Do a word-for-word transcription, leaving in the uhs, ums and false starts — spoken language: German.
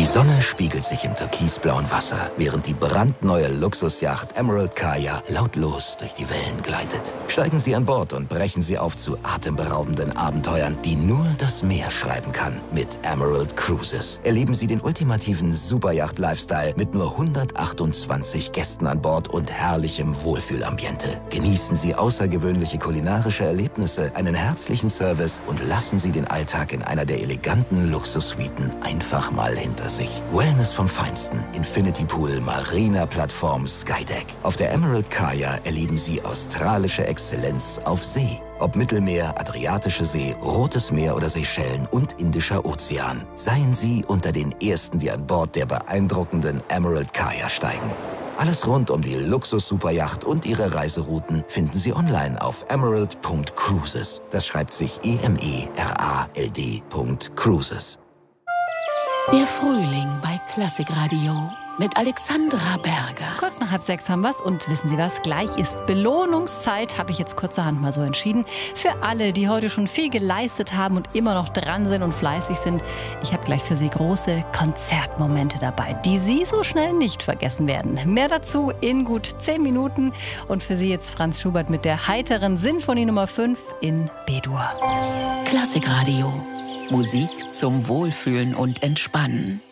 Die Sonne spiegelt sich im türkisblauen Wasser, während die brandneue Luxusjacht Emerald Kaya lautlos durch die Wellen gleitet. Steigen Sie an Bord und brechen Sie auf zu atemberaubenden Abenteuern, die nur das Meer schreiben kann. Mit Emerald Cruises erleben Sie den ultimativen Superyacht-Lifestyle mit nur hundertachtundzwanzig Gästen an Bord und herrlichem Wohlfühlambiente. Genießen Sie außergewöhnliche kulinarische Erlebnisse, einen herzlichen Service und lassen Sie den Alltag in einer der eleganten Luxussuiten einfach mal hinter sich. Wellness vom Feinsten. Infinity Pool, Marina-Plattform, Skydeck. Auf der Emerald Kaya erleben Sie australische Exzellenz auf See. Ob Mittelmeer, Adriatische See, Rotes Meer oder Seychellen und Indischer Ozean. Seien Sie unter den Ersten, die an Bord der beeindruckenden Emerald Kaya steigen. Alles rund um die Luxus-Superyacht und ihre Reiserouten finden Sie online auf emerald Punkt cruises. Das schreibt sich E M E R A L D Punkt Cruises. Der Frühling bei Klassikradio mit Alexandra Berger. Kurz nach halb sechs haben wir's und wissen Sie was? Gleich ist Belohnungszeit, habe ich jetzt kurzerhand mal so entschieden. Für alle, die heute schon viel geleistet haben und immer noch dran sind und fleißig sind. Ich habe gleich für Sie große Konzertmomente dabei, die Sie so schnell nicht vergessen werden. Mehr dazu in gut zehn Minuten. Und für Sie jetzt Franz Schubert mit der heiteren Sinfonie Nummer fünf in B-Dur. Klassikradio. Musik zum Wohlfühlen und Entspannen.